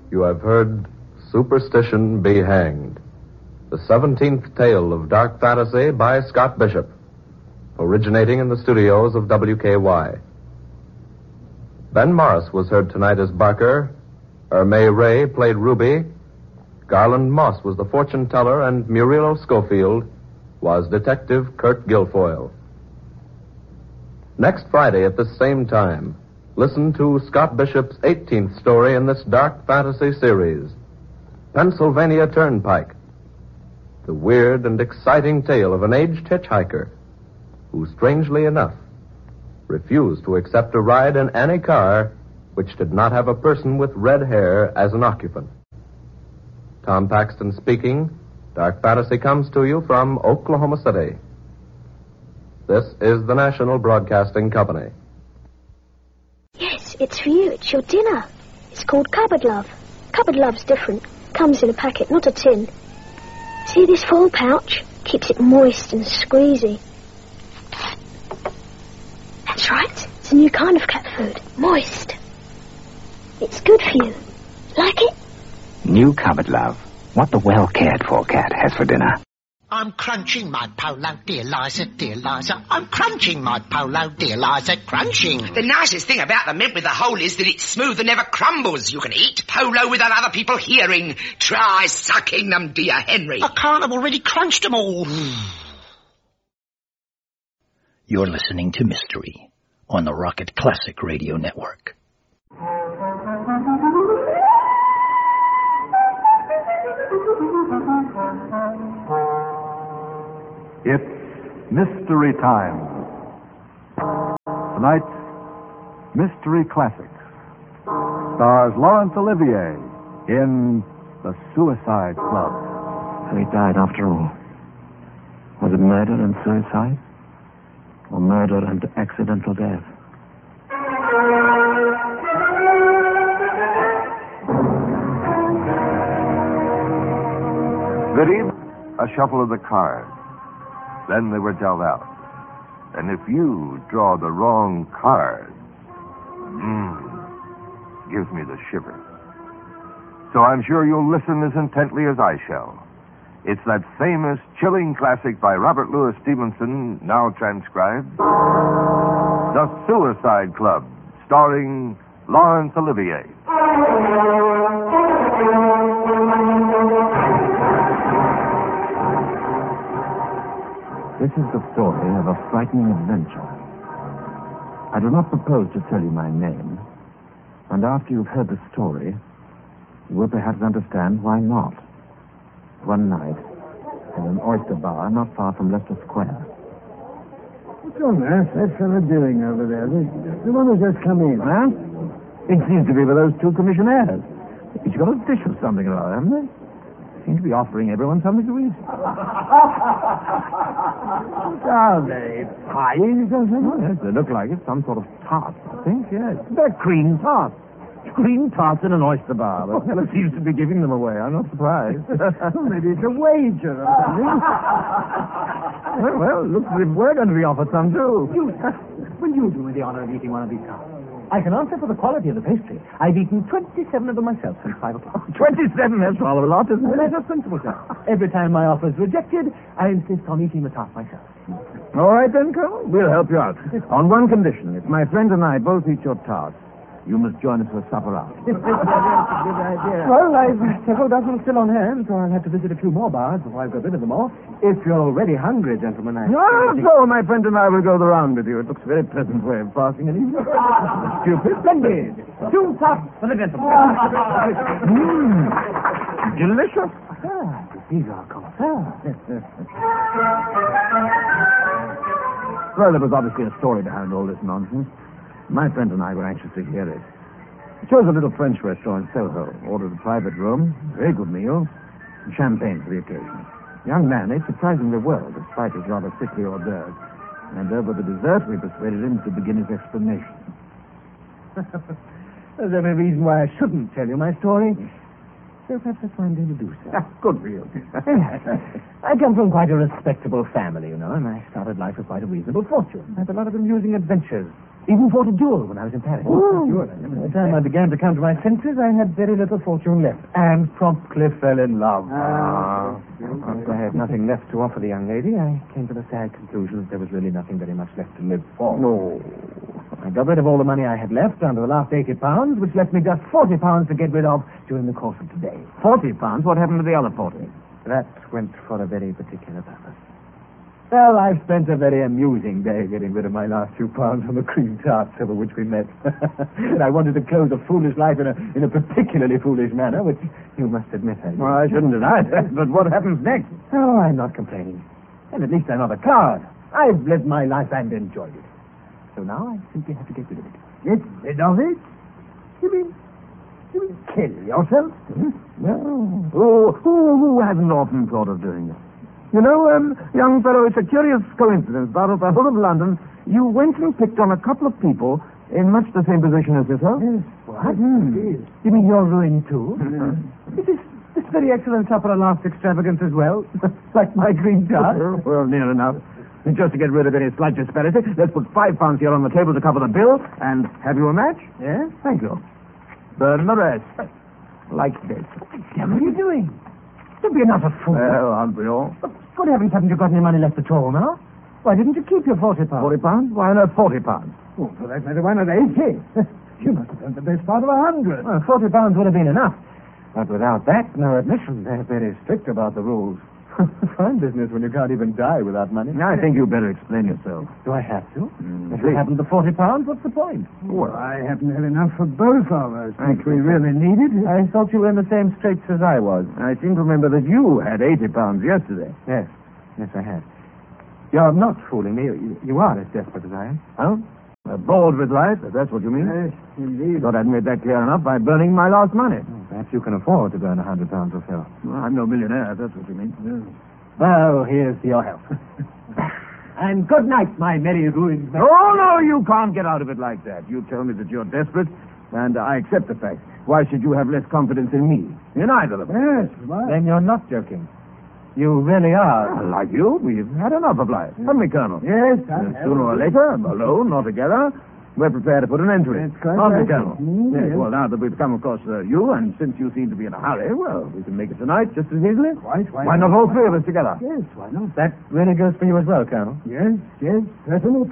You have heard Superstition Be Hanged, the 17th tale of dark fantasy by Scott Bishop, originating in the studios of WKY. Ben Morris was heard tonight as Barker, Ermay Ray played Ruby, Garland Moss was the fortune teller, and Murilo Schofield was Detective Kurt Guilfoyle. Next Friday at this same time, listen to Scott Bishop's 18th story in this dark fantasy series, Pennsylvania Turnpike, the weird and exciting tale of an aged hitchhiker who, strangely enough, refused to accept a ride in any car which did not have a person with red hair as an occupant. Tom Paxton speaking. Dark Fantasy comes to you from Oklahoma City. This is the National Broadcasting Company. Yes, it's for you. It's your dinner. It's called Cupboard Love. Cupboard Love's different. Comes in a packet, not a tin. See this foil pouch? Keeps it moist and squeezy. That's right. It's a new kind of cat food. Moist. It's good for you. Like it? New Cupboard Love. What the well-cared-for cat has for dinner. I'm crunching my polo, dear Liza, dear Liza. I'm crunching my polo, dear Liza, crunching. The nicest thing about the mint with the hole is that it's smooth and never crumbles. You can eat polo without other people hearing. Try sucking them, dear Henry. I can't, I've already crunched them all. You're listening to Mystery on the Rocket Classic Radio Network. It's Mystery Time. Tonight, Mystery Classics stars Laurence Olivier in The Suicide Club. So he died after all. Was it murder and suicide? Or murder and accidental death? Good evening. A shuffle of the cards. Then they were dealt out. And if you draw the wrong card, gives me the shivers. So I'm sure you'll listen as intently as I shall. It's that famous, chilling classic by Robert Louis Stevenson, now transcribed, The Suicide Club, starring Laurence Olivier. This is the story of a frightening adventure. I do not propose to tell you my name, and after you've heard the story, you will perhaps understand why not. One night, in an oyster bar not far from Leicester Square. What's on that fella doing over there? The one who's just come in, huh? It seems to be with those two commissionaires. Each got a dish of something or other, haven't they? Seem to be offering everyone something to eat. Are they pies or something? Oh, yes, they look like it. Some sort of tart, I think, yes. They're cream tarts. Cream tarts in an oyster bar. The fellow seems to be giving them away. I'm not surprised. Well, maybe it's a wager or something. Well, looks as if we're going to be offered some, too. Will you do me the honor of eating one of these tarts? I can answer for the quality of the pastry. I've eaten 27 of them myself since 5 o'clock. 27? That's rather a lot, isn't it? Matter of principle, sir. Every time my offer is rejected, I insist on eating the tart myself. All right, then, Colonel. We'll help you out. On one condition. If my friend and I both eat your tarts, you must join us for supper out. That's a good idea. Well, I've several dozen still on hand, so I'll have to visit a few more bars before I've got rid of them all. If you're already hungry, gentlemen, So my friend and I will go the round with you. It looks a very pleasant way of passing an evening. Stupid. Splendid. 2 tarts for the gentleman. Delicious. These are conserves. Well, there was obviously a story behind all this nonsense. My friend and I were anxious to hear it. We chose a little French restaurant in Soho, ordered a private room, very good meal, and champagne for the occasion. The young man ate surprisingly well, despite his rather sickly hors d'oeuvres. And over the dessert, we persuaded him to begin his explanation. There's every reason why I shouldn't tell you my story. So perhaps that's why I'm going to do so. Good for you. I come from quite a respectable family, you know, and I started life with quite a reasonable fortune. I had a lot of amusing adventures Even fought a duel when I was in Paris. Oh. By the time I began to come to my senses, I had very little fortune left, and promptly fell in love. After I had nothing left to offer the young lady, I came to the sad conclusion that there was really nothing very much left to live for. No. I got rid of all the money I had left down to the last £80, which left me just £40 to get rid of during the course of today. £40? What happened to the other 40? That went for a very particular purpose. Well, I've spent a very amusing day getting rid of my last few pounds on the cream tarts over which we met. And I wanted to close a foolish life in a particularly foolish manner, which you must admit I did. Well, I shouldn't deny that, but what happens next? Oh, I'm not complaining. And at least I'm not a coward. I've lived my life and enjoyed it. So now I simply have to get rid of it. Get rid of it? You mean kill yourself? Well, who hasn't often thought of doing it? You know, young fellow, it's a curious coincidence. Out of the whole of London, you went and picked on a couple of people in much the same position as yourself. Yes. What? You mean you're ruined too? Is this very excellent supper a last extravagance as well? Like my green tart? Well, near enough. And just to get rid of any slight disparity, let's put £5 here on the table to cover the bill, and have you a match? Yes? Thank you. Burn the rest. Like this. What are you doing? Don't be another fool. Well, aren't we all? Good heavens, haven't you got any money left at all now? Why didn't you keep your £40? £40? Why not £40? Oh, for that matter, why not 80? You must have done the best part of 100. Well, £40 would have been enough. But without that, no admission. They're very strict about the rules. Fine business when you can't even die without money. I think you better explain yourself. Do I have to? If you haven't the £40, what's the point? Well, I happen to have enough for both of us, if we really need it. I thought you were in the same straits as I was. I seem to remember that you had £80 yesterday. Yes, I had. You're not fooling me. You are as desperate as I am. Huh? Bored with life, if that's what you mean. Yes, indeed. Thought I'd made that clear enough by burning my last money. Perhaps you can afford to burn £100 or so. Well, I'm no millionaire, if that's what you mean. Well, here's to your health. And good night, my merry ruined man. Oh, no, you can't get out of it like that. You tell me that you're desperate, and I accept the fact. Why should you have less confidence in me? In either of us. Yes, right. Then you're not joking. You really are. Well, like you, we've had enough of life. Haven't we, Colonel? Yes, Sooner or later, alone or together, we're prepared to put an end to it. That's quite Aren't we, right. Colonel? Yes. Well, now that we've come across you, and since you seem to be in a hurry, well, we can make it tonight just as easily. Quite. Why not all three of us together? Yes, why not? That really goes for you as well, Colonel. Yes, certainly.